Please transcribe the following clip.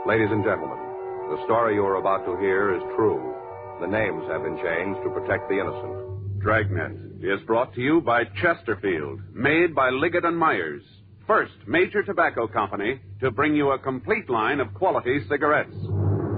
Ladies and gentlemen, the story you are about to hear is true. The names have been changed to protect the innocent. Dragnet is brought to you by Chesterfield, made by Liggett and Myers. First major tobacco company to bring you a complete line of quality cigarettes.